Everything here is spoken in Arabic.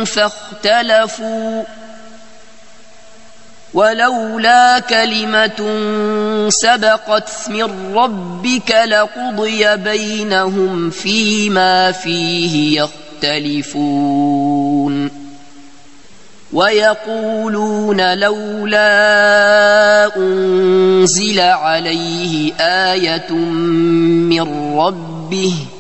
فاختلفوا ولولا كلمة سبقت من ربك لقضي بينهم فيما فيه يختلفون ويقولون لولا أنزل عليه آية من ربه